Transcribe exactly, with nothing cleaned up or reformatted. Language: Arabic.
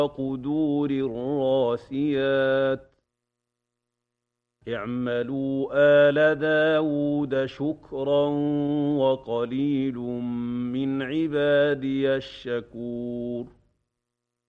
وقدور الراسيات اعملوا آل داود شكرا وقليل من عبادي الشكور